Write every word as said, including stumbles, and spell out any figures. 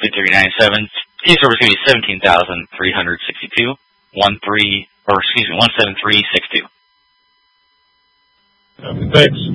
fifty-three ninety-seven. T server is going to be seventeen thousand three hundred sixty-two. One three, or excuse me, one seven three six two. Okay, thanks.